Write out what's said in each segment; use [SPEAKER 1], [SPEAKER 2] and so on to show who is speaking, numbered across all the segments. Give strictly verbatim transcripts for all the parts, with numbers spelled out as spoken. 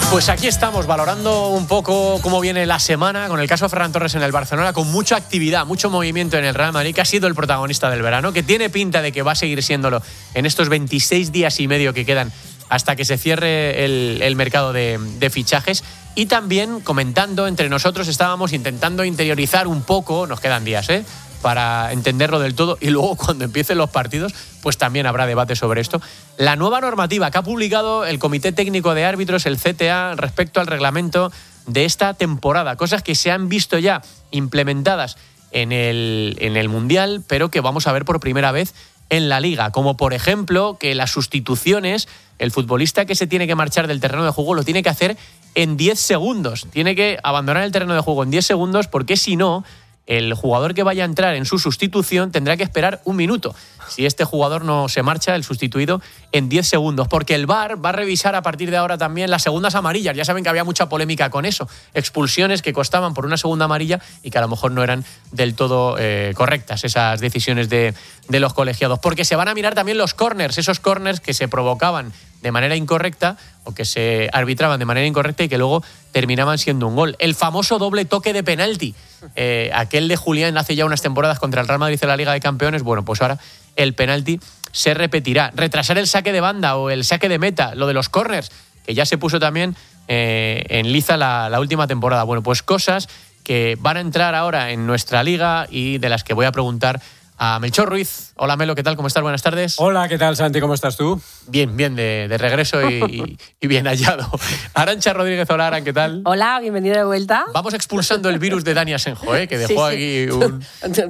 [SPEAKER 1] Pues aquí estamos valorando un poco cómo viene la semana con el caso Ferran Torres en el Barcelona, con mucha actividad, mucho movimiento en el Real Madrid, que ha sido el protagonista del verano, que tiene pinta de que va a seguir siéndolo en estos veintiséis días y medio que quedan hasta que se cierre el, el mercado de, de fichajes. Y también comentando entre nosotros, estábamos intentando interiorizar un poco, nos quedan días, ¿eh?, para entenderlo del todo, y luego cuando empiecen los partidos pues también habrá debate sobre esto. La nueva normativa que ha publicado el Comité Técnico de Árbitros, el C T A, respecto al reglamento de esta temporada, cosas que se han visto ya implementadas en el, en el Mundial, pero que vamos a ver por primera vez en la Liga, como por ejemplo que las sustituciones, el futbolista que se tiene que marchar del terreno de juego lo tiene que hacer en diez segundos, tiene que abandonar el terreno de juego en diez segundos, porque si no, el jugador que vaya a entrar en su sustitución tendrá que esperar un minuto si este jugador no se marcha, el sustituido, en diez segundos. Porque el V A R va a revisar a partir de ahora también las segundas amarillas. Ya saben que había mucha polémica con eso. Expulsiones que costaban por una segunda amarilla y que a lo mejor no eran del todo eh, correctas esas decisiones de, de los colegiados. Porque se van a mirar también los corners, esos corners que se provocaban de manera incorrecta o que se arbitraban de manera incorrecta y que luego terminaban siendo un gol. El famoso doble toque de penalti, eh, aquel de Julián hace ya unas temporadas contra el Real Madrid en la Liga de Campeones, bueno, pues ahora el penalti se repetirá. Retrasar el saque de banda o el saque de meta, lo de los corners, que ya se puso también eh, en liza la, la última temporada. Bueno, pues cosas que van a entrar ahora en nuestra liga y de las que voy a preguntar a Melchor Ruiz. Hola Melo, ¿qué tal? ¿Cómo estás? Buenas tardes.
[SPEAKER 2] Hola, ¿qué tal, Santi? ¿Cómo estás tú?
[SPEAKER 1] Bien, bien, de, de regreso y, y, y bien hallado. Arantxa Rodríguez, hola Aran, ¿qué tal?
[SPEAKER 3] Hola, bienvenido de vuelta.
[SPEAKER 1] Vamos expulsando el virus de Dani Asenjo, ¿eh? Que dejó sí, sí. aquí un...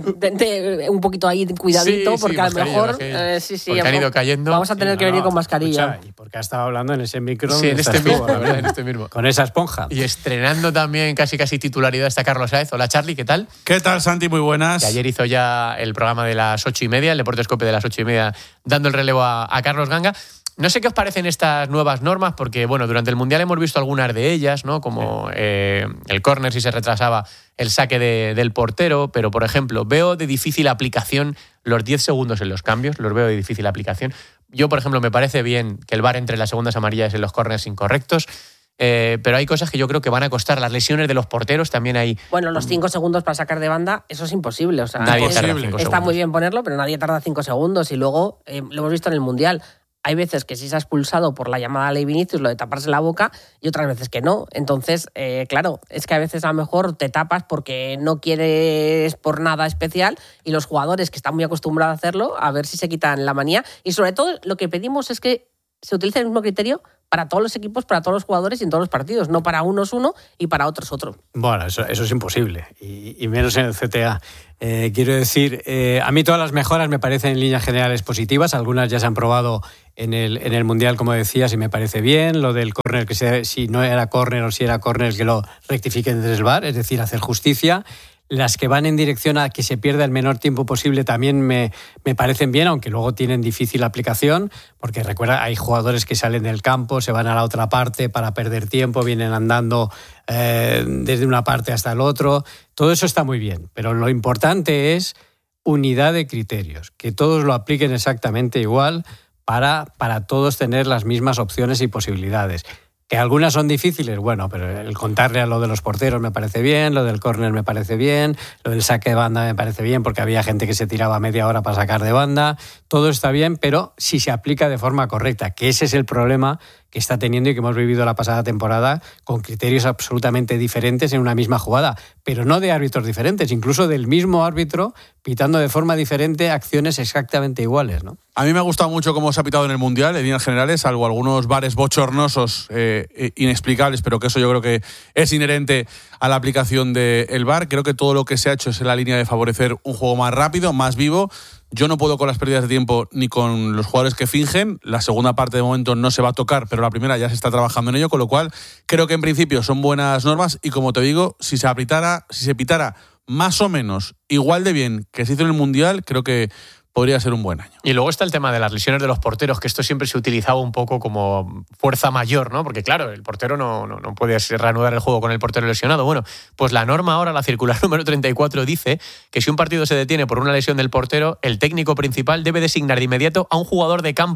[SPEAKER 3] Tente un poquito ahí, cuidadito, sí, porque sí, a lo mejor...
[SPEAKER 1] Eh, sí, sí, porque han ido cayendo.
[SPEAKER 3] Vamos a tener sí, que no, venir con mascarilla.
[SPEAKER 2] Escucha, y porque ha estado hablando en ese micro.
[SPEAKER 1] Sí, en este mismo, la verdad, en este mismo.
[SPEAKER 2] Con esa esponja.
[SPEAKER 1] Y estrenando también casi casi titularidad está Carlos Sáez. Hola Charly, ¿qué tal?
[SPEAKER 4] ¿Qué tal, Santi? Muy buenas.
[SPEAKER 1] Que ayer hizo ya el programa de las ocho y media, el Deportescope de las ocho y media, dando el relevo a, a Carlos Ganga. No sé qué os parecen estas nuevas normas, porque bueno, durante el Mundial hemos visto algunas de ellas, ¿no? Como eh, el córner si se retrasaba el saque de, del portero, pero por ejemplo, veo de difícil aplicación los diez segundos en los cambios, los veo de difícil aplicación. Yo, por ejemplo, me parece bien que el V A R entre las segundas amarillas en los córners incorrectos. Eh, pero hay cosas que yo creo que van a costar. Las lesiones de los porteros también hay.
[SPEAKER 3] Bueno, los cinco segundos para sacar de banda, eso es imposible. O sea,
[SPEAKER 1] nadie
[SPEAKER 3] es,
[SPEAKER 1] tarda cinco
[SPEAKER 3] está
[SPEAKER 1] segundos.
[SPEAKER 3] Muy bien ponerlo, pero nadie tarda cinco segundos. Y luego, eh, lo hemos visto en el Mundial, hay veces que sí se ha expulsado por la llamada ley Vinicius, lo de taparse la boca, y otras veces que no. Entonces, eh, claro, es que a veces a lo mejor te tapas porque no quieres por nada especial, y los jugadores que están muy acostumbrados a hacerlo, a ver si se quitan la manía. Y sobre todo, lo que pedimos es que se utilice el mismo criterio para todos los equipos, para todos los jugadores y en todos los partidos, no para unos uno y para otros otro.
[SPEAKER 2] Bueno, eso, eso es imposible, y, y menos en el C T A. Eh, quiero decir, eh, a mí todas las mejoras me parecen en líneas generales positivas, algunas ya se han probado en el, en el Mundial, como decías, y me parece bien. Lo del córner, que sea, si no era córner o si era córner, que lo rectifiquen desde el V A R, es decir, hacer justicia. Las que van en dirección a que se pierda el menor tiempo posible también me, me parecen bien, aunque luego tienen difícil aplicación, porque recuerda, hay jugadores que salen del campo, se van a la otra parte para perder tiempo, vienen andando eh, desde una parte hasta el otro. Todo eso está muy bien, pero lo importante es unidad de criterios, que todos lo apliquen exactamente igual para, para todos tener las mismas opciones y posibilidades. Que algunas son difíciles, bueno, pero el contarle a lo de los porteros me parece bien, lo del córner me parece bien, lo del saque de banda me parece bien, porque había gente que se tiraba media hora para sacar de banda. Todo está bien, pero si se aplica de forma correcta, que ese es el problema que está teniendo y que hemos vivido la pasada temporada, con criterios absolutamente diferentes en una misma jugada, pero no de árbitros diferentes, incluso del mismo árbitro pitando de forma diferente acciones exactamente iguales, ¿no?
[SPEAKER 4] A mí me ha gustado mucho cómo se ha pitado en el Mundial, en líneas generales, salvo algunos bares bochornosos, eh, inexplicables, pero que eso yo creo que es inherente a la aplicación del V A R. Creo que todo lo que se ha hecho es en la línea de favorecer un juego más rápido, más vivo. Yo no puedo con las pérdidas de tiempo ni con los jugadores que fingen. La segunda parte de momento no se va a tocar, pero la primera ya se está trabajando en ello, con lo cual creo que en principio son buenas normas y, como te digo, si se apitara, si se pitara más o menos igual de bien que se hizo en el Mundial, creo que podría ser un buen año.
[SPEAKER 1] Y luego está el tema de las lesiones de los porteros, que esto siempre se utilizaba un poco como fuerza mayor, ¿no? Porque claro, el portero no, no, no puede reanudar el juego con el portero lesionado. Bueno, pues la norma ahora, la circular número treinta y cuatro, dice que si un partido se detiene por una lesión del portero, el técnico principal debe designar de inmediato a un jugador de campo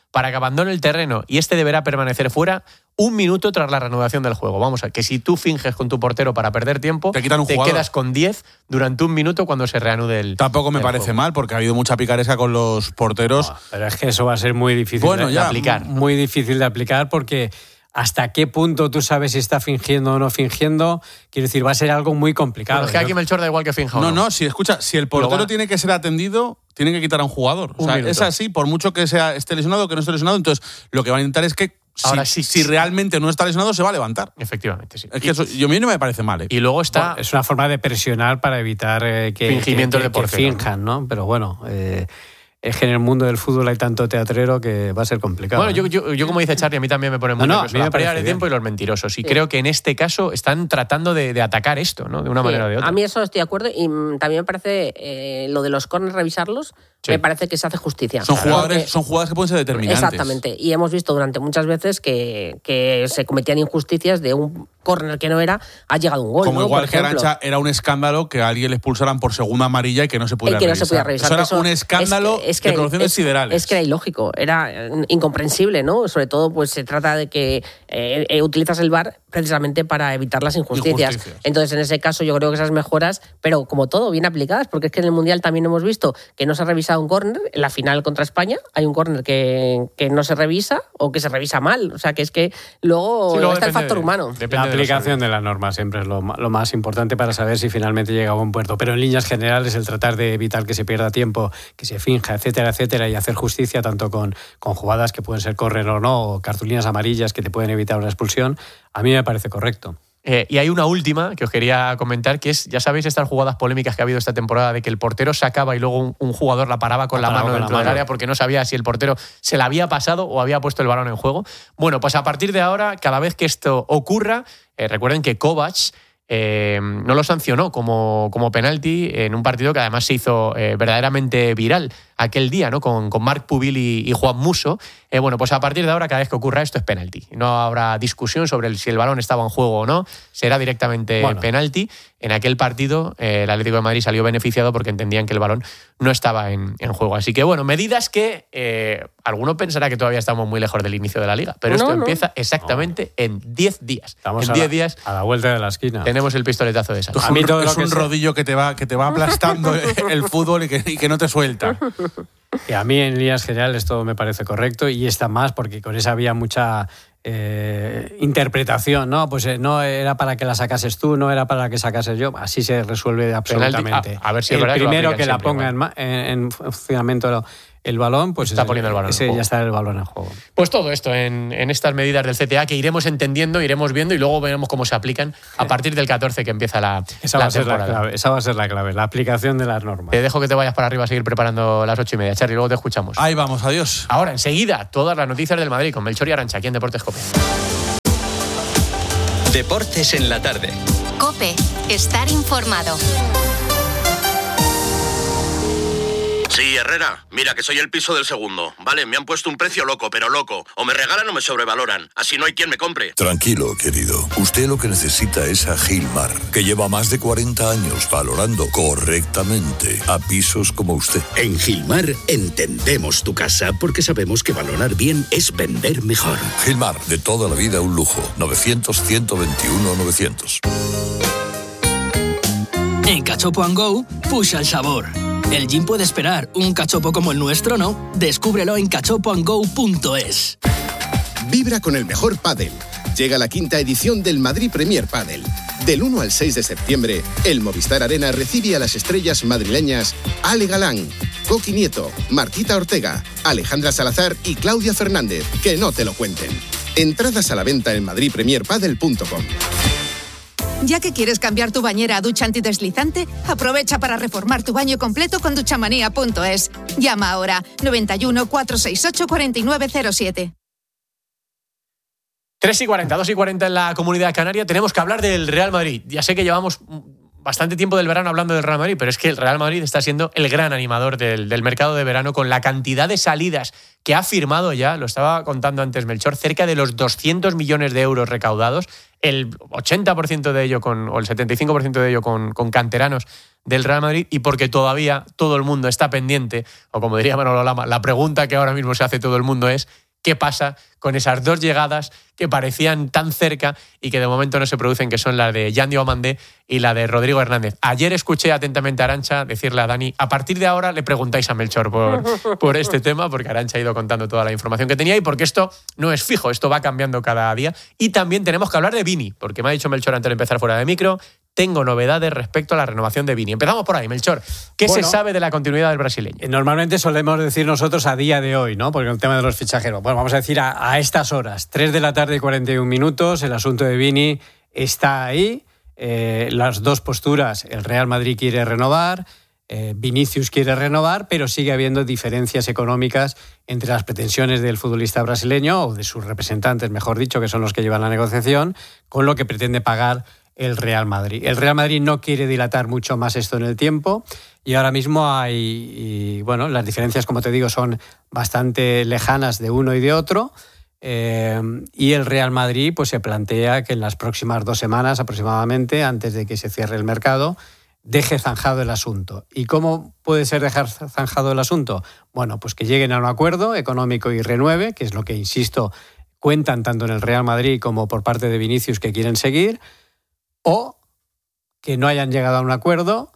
[SPEAKER 1] para que abandone el terreno y este deberá permanecer fuera un minuto tras la reanudación del juego. Vamos a ver, que si tú finges con tu portero para perder tiempo,
[SPEAKER 4] te, quitan un
[SPEAKER 1] te
[SPEAKER 4] jugador.
[SPEAKER 1] quedas con diez durante un minuto cuando se reanude el
[SPEAKER 4] Tampoco me
[SPEAKER 1] el
[SPEAKER 4] parece
[SPEAKER 1] juego.
[SPEAKER 4] mal, porque ha habido mucha picaresca con los porteros.
[SPEAKER 2] No, pero es que eso va a ser muy difícil
[SPEAKER 4] Bueno,
[SPEAKER 2] de,
[SPEAKER 4] ya,
[SPEAKER 2] de aplicar. Muy difícil de aplicar porque hasta qué punto tú sabes si está fingiendo o no fingiendo, quiero decir, va a ser algo muy complicado.
[SPEAKER 1] Bueno, es que aquí
[SPEAKER 2] Yo-
[SPEAKER 1] Melchor da igual que finja o
[SPEAKER 4] No,
[SPEAKER 1] no.
[SPEAKER 4] no, si escucha, si el portero
[SPEAKER 1] va-
[SPEAKER 4] tiene que ser atendido, tienen que quitar a un jugador. O
[SPEAKER 1] Un
[SPEAKER 4] sea,
[SPEAKER 1] minuto.
[SPEAKER 4] es así, por mucho que sea esté lesionado o que no esté lesionado, entonces lo que van a intentar es que si,
[SPEAKER 1] Ahora sí,
[SPEAKER 4] si
[SPEAKER 1] sí.
[SPEAKER 4] realmente no está lesionado, se va a levantar.
[SPEAKER 1] Efectivamente, sí.
[SPEAKER 4] Es que eso, yo a mí no me parece mal, ¿eh?
[SPEAKER 1] Y luego está...
[SPEAKER 2] Bueno, es una forma de presionar para evitar eh, que,
[SPEAKER 1] Fingimientos
[SPEAKER 2] que,
[SPEAKER 1] de
[SPEAKER 2] que
[SPEAKER 1] portero,
[SPEAKER 2] finjan, ¿no? Pero bueno, eh, es que en el mundo del fútbol hay tanto teatrero que va a ser complicado.
[SPEAKER 1] Bueno, yo,
[SPEAKER 2] ¿eh?
[SPEAKER 1] yo, yo como dice Charlie, a mí también me pone muy
[SPEAKER 2] No, no,
[SPEAKER 1] nervioso
[SPEAKER 2] a mí me
[SPEAKER 1] las pérdidas
[SPEAKER 2] parece
[SPEAKER 1] de
[SPEAKER 2] bien.
[SPEAKER 1] tiempo y los mentirosos. Y
[SPEAKER 3] Sí.
[SPEAKER 1] creo que en este caso están tratando de, de atacar esto, ¿no? De una
[SPEAKER 3] Sí,
[SPEAKER 1] manera o de otra.
[SPEAKER 3] A mí eso estoy de acuerdo y mm, también me parece eh, lo de los corners, revisarlos,
[SPEAKER 1] Sí.
[SPEAKER 3] me parece que se hace justicia.
[SPEAKER 4] Son
[SPEAKER 3] Porque-
[SPEAKER 4] jugadores, son jugadas que pueden ser determinantes.
[SPEAKER 3] Exactamente. Y hemos visto durante muchas veces que, que se cometían injusticias de un córner que no era, ha llegado un gol.
[SPEAKER 4] Como
[SPEAKER 3] ¿no?
[SPEAKER 4] igual
[SPEAKER 3] Por
[SPEAKER 4] que
[SPEAKER 3] ejemplo.
[SPEAKER 4] Arancha era un escándalo que a alguien le expulsaran por segunda amarilla y que no se pudiera
[SPEAKER 3] Y que no
[SPEAKER 4] revisar.
[SPEAKER 3] se podía revisar.
[SPEAKER 4] Eso era
[SPEAKER 3] Eso
[SPEAKER 4] un escándalo
[SPEAKER 3] es que- es que
[SPEAKER 4] de
[SPEAKER 3] era-
[SPEAKER 4] proporciones
[SPEAKER 3] es-
[SPEAKER 4] siderales.
[SPEAKER 3] Es que era ilógico, era eh, incomprensible, ¿no? Sobre todo, pues se trata de que eh, eh, utilizas el V A R precisamente para evitar las injusticias.
[SPEAKER 4] Injusticias.
[SPEAKER 3] Entonces, en ese caso, yo creo que esas mejoras, pero como todo, bien aplicadas, porque es que en el Mundial también hemos visto que no se ha revisado un córner. En la final contra España hay un córner que, que no se revisa o que se revisa mal. O sea, que es que luego,
[SPEAKER 1] Sí, luego
[SPEAKER 3] está el
[SPEAKER 1] depende
[SPEAKER 3] factor
[SPEAKER 1] de-
[SPEAKER 3] humano.
[SPEAKER 1] depende
[SPEAKER 2] La
[SPEAKER 1] de los
[SPEAKER 2] aplicación de la norma siempre es lo, ma- lo más importante para saber si finalmente llega a buen puerto. Pero en líneas generales, el tratar de evitar que se pierda tiempo, que se finja, etcétera, etcétera, y hacer justicia tanto con, con jugadas que pueden ser correr o no, o cartulinas amarillas que te pueden evitar una expulsión, a mí me parece correcto.
[SPEAKER 1] Eh, y hay una última que os quería comentar, que es, ya sabéis, estas jugadas polémicas que ha habido esta temporada de que el portero sacaba y luego un, un jugador la paraba con
[SPEAKER 2] La
[SPEAKER 1] la,
[SPEAKER 2] paraba
[SPEAKER 1] mano
[SPEAKER 2] con la
[SPEAKER 1] dentro del
[SPEAKER 2] mano.
[SPEAKER 1] área porque no sabía si el portero se la había pasado o había puesto el balón en juego. Bueno, pues a partir de ahora, cada vez que esto ocurra, eh, recuerden que Kovacs eh, no lo sancionó como, como penalti en un partido que además se hizo eh, verdaderamente viral aquel día, ¿no? Con, con Marc Pubil y, y Juan Musso. Eh, bueno, pues a partir de ahora, cada vez que ocurra esto es penalti. No habrá discusión sobre el, si el balón estaba en juego o no. Será directamente
[SPEAKER 2] Bueno.
[SPEAKER 1] penalti. En aquel partido, eh, el Atlético de Madrid salió beneficiado porque entendían que el balón no estaba en, en juego. Así que, bueno, medidas que eh, alguno pensará que todavía estamos muy lejos del inicio de la Liga. Pero
[SPEAKER 3] No,
[SPEAKER 1] esto
[SPEAKER 3] no.
[SPEAKER 1] empieza exactamente en diez días.
[SPEAKER 2] Estamos
[SPEAKER 1] en
[SPEAKER 2] a
[SPEAKER 1] diez
[SPEAKER 2] la-
[SPEAKER 1] días
[SPEAKER 2] a la vuelta de la esquina.
[SPEAKER 1] tenemos el pistoletazo de salida.
[SPEAKER 2] A mí todo
[SPEAKER 4] es
[SPEAKER 2] lo que
[SPEAKER 4] un
[SPEAKER 2] sea-
[SPEAKER 4] rodillo que te va, que te va aplastando el fútbol y que, y que no te suelta.
[SPEAKER 2] Y a mí en líneas generales todo me parece correcto y está más porque con esa había mucha eh, interpretación, ¿no? Pues eh, no era para que la sacases tú, no era para que sacases yo. Así se resuelve absolutamente.
[SPEAKER 1] Penalti, a- a ver si es
[SPEAKER 2] el
[SPEAKER 1] verdad que lo
[SPEAKER 2] primero
[SPEAKER 1] aplican
[SPEAKER 2] que, la
[SPEAKER 1] siempre
[SPEAKER 2] ponga en, ma- en- en funcionamiento el balón, pues
[SPEAKER 1] Está
[SPEAKER 2] ese-
[SPEAKER 1] poniendo el balón en
[SPEAKER 2] ese
[SPEAKER 1] juego.
[SPEAKER 2] ya está el balón en juego.
[SPEAKER 1] Pues todo esto en, en estas medidas del C T A que iremos entendiendo, iremos viendo y luego veremos cómo se aplican a partir del catorce que empieza la,
[SPEAKER 2] Esa
[SPEAKER 1] la
[SPEAKER 2] va a ser la
[SPEAKER 1] temporada.
[SPEAKER 2] clave. Esa va a ser la clave, la aplicación de las normas.
[SPEAKER 1] Te dejo que te vayas para arriba a seguir preparando las ocho y media, Charlie, luego te escuchamos.
[SPEAKER 4] Ahí vamos, adiós.
[SPEAKER 1] Ahora, enseguida, todas las noticias del Madrid con Melchor y Arancha, aquí en Deportes Cope.
[SPEAKER 5] Deportes en la tarde.
[SPEAKER 6] COPE. Estar informado.
[SPEAKER 7] Sí, Herrera, mira que soy el piso del segundo. Vale, me han puesto un precio loco, pero loco. O me regalan o me sobrevaloran. Así no hay quien me compre.
[SPEAKER 8] Tranquilo, querido. Usted lo que necesita es a Gilmar, que lleva más de cuarenta años valorando correctamente a pisos como usted.
[SPEAKER 9] En Gilmar entendemos tu casa porque sabemos que valorar bien es vender mejor.
[SPEAKER 8] Gilmar, de toda la vida un lujo. novecientos, ciento veintiuno, novecientos.
[SPEAKER 10] En Cachopo and Go, pusha el sabor. El gin puede esperar, un cachopo como el nuestro no. Descúbrelo en cachopo and go punto es.
[SPEAKER 11] Vibra con el mejor pádel. Llega la quinta edición del Madrid Premier Padel. Del uno al seis de septiembre, el Movistar Arena recibe a las estrellas madrileñas Ale Galán, Coqui Nieto, Martita Ortega, Alejandra Salazar y Claudia Fernández. Que no te lo cuenten. Entradas a la venta en madrid premier padel punto com.
[SPEAKER 12] Ya que quieres cambiar tu bañera a ducha antideslizante, aprovecha para reformar tu baño completo con duchamanía punto es. Llama ahora noventa y uno, cuatrocientos sesenta y ocho, cuarenta y nueve cero siete.
[SPEAKER 1] tres y cuarenta, dos y cuarenta en la Comunidad Canaria. Tenemos que hablar del Real Madrid. Ya sé que llevamos bastante tiempo del verano hablando del Real Madrid, pero es que el Real Madrid está siendo el gran animador del, del mercado de verano con la cantidad de salidas que ha firmado ya, lo estaba contando antes Melchor, cerca de los doscientos millones de euros recaudados, el ochenta por ciento de ello con, o el setenta y cinco por ciento de ello con, con canteranos del Real Madrid, y porque todavía todo el mundo está pendiente, o como diría Manolo Lama, la pregunta que ahora mismo se hace todo el mundo es qué pasa con esas dos llegadas que parecían tan cerca y que de momento no se producen, que son la de Jan Diomandé y la de Rodrigo Hernández. Ayer escuché atentamente a Arantxa decirle a Dani, a partir de ahora le preguntáis a Melchor por, por este tema, porque Arantxa ha ido contando toda la información que tenía y porque esto no es fijo, esto va cambiando cada día. Y también tenemos que hablar de Vini, porque me ha dicho Melchor antes de empezar fuera de micro, tengo novedades respecto a la renovación de Vini. Empezamos por ahí, Melchor. ¿Qué bueno, se sabe de la continuidad del brasileño?
[SPEAKER 2] Normalmente solemos decir nosotros a día de hoy, ¿no? Porque el tema de los fichajeros. Bueno, vamos a decir a, a estas horas, tres de la tarde y cuarenta y un minutos, el asunto de Vini está ahí. Eh, las dos posturas, el Real Madrid quiere renovar, eh, Vinicius quiere renovar, pero sigue habiendo diferencias económicas entre las pretensiones del futbolista brasileño, o de sus representantes, mejor dicho, que son los que llevan la negociación, con lo que pretende pagar el Real Madrid. El Real Madrid no quiere dilatar mucho más esto en el tiempo y ahora mismo hay, y, bueno, las diferencias, como te digo, son bastante lejanas de uno y de otro. Eh, y el Real Madrid pues se plantea que en las próximas dos semanas aproximadamente, antes de que se cierre el mercado, deje zanjado el asunto. ¿Y cómo puede ser dejar zanjado el asunto? Bueno, pues que lleguen a un acuerdo económico y renueve, que es lo que, insisto, cuentan tanto en el Real Madrid como por parte de Vinicius, que quieren seguir, o que no hayan llegado a un acuerdo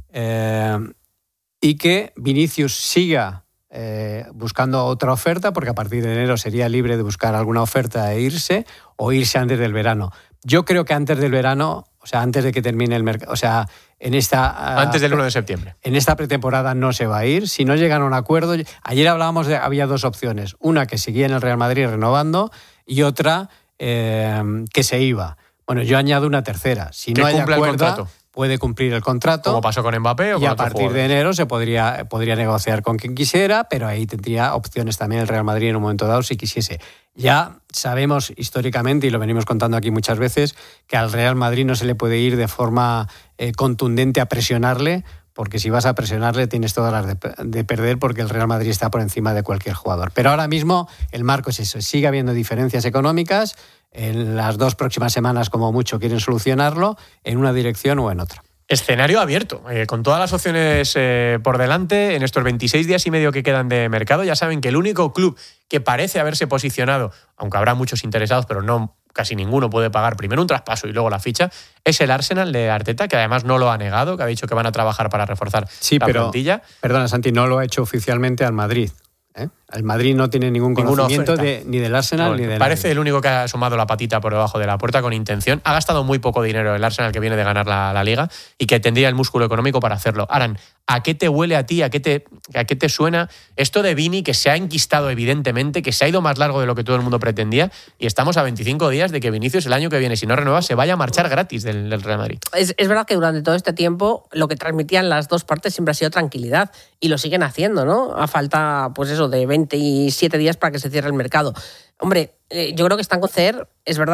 [SPEAKER 2] eh, y que Vinicius siga eh, buscando otra oferta, porque a partir de enero sería libre de buscar alguna oferta e irse, o irse antes del verano. Yo creo que antes del verano, o sea, antes de que termine el mercado, o sea, en esta...
[SPEAKER 1] Antes del uno de septiembre.
[SPEAKER 2] En esta pretemporada no se va a ir. Si no llegan a un acuerdo... Ayer hablábamos de... Había dos opciones. Una, que seguía en el Real Madrid renovando, y otra, eh, que se iba. Bueno, yo añado una tercera. Si no hay acuerdo, puede cumplir el contrato.
[SPEAKER 1] Como pasó con Mbappé o con
[SPEAKER 2] y a
[SPEAKER 1] otros
[SPEAKER 2] partir
[SPEAKER 1] jugadores.
[SPEAKER 2] de enero se podría, podría negociar con quien quisiera, pero ahí tendría opciones también el Real Madrid en un momento dado si quisiese. Ya sabemos históricamente, y lo venimos contando aquí muchas veces, que al Real Madrid no se le puede ir de forma eh, contundente a presionarle, porque si vas a presionarle tienes todas las de, de perder, porque el Real Madrid está por encima de cualquier jugador. Pero ahora mismo el marco es eso, sigue habiendo diferencias económicas. En las dos próximas semanas, como mucho, quieren solucionarlo en una dirección o en otra.
[SPEAKER 1] Escenario abierto, eh, con todas las opciones eh, por delante, en estos veintiséis días y medio que quedan de mercado. Ya saben que el único club que parece haberse posicionado, aunque habrá muchos interesados, pero no casi ninguno puede pagar primero un traspaso y luego la ficha, es el Arsenal de Arteta, que además no lo ha negado, que ha dicho que van a trabajar para reforzar
[SPEAKER 2] sí,
[SPEAKER 1] la
[SPEAKER 2] pero,
[SPEAKER 1] plantilla.
[SPEAKER 2] Perdona, Santi, no lo ha hecho oficialmente al Madrid. ¿Eh? El Madrid no tiene ningún conocimiento de, ni del Arsenal no, ni del...
[SPEAKER 1] Parece el único que ha asomado la patita por debajo de la puerta con intención. Ha gastado muy poco dinero el Arsenal, que viene de ganar la, la Liga, y que tendría el músculo económico para hacerlo. Aran, ¿a qué te huele a ti? ¿A qué te, a qué te suena esto de Vini, que se ha enquistado evidentemente, que se ha ido más largo de lo que todo el mundo pretendía, y estamos a veinticinco días de que Vinicius el año que viene, si no renueva, se vaya a marchar gratis del, del Real Madrid?
[SPEAKER 3] Es, es verdad que durante todo este tiempo lo que transmitían las dos partes siempre ha sido tranquilidad, y lo siguen haciendo, ¿no? A falta, pues eso, de veintisiete días para que se cierre el mercado. Hombre, eh, yo creo que están con C E R, es verdad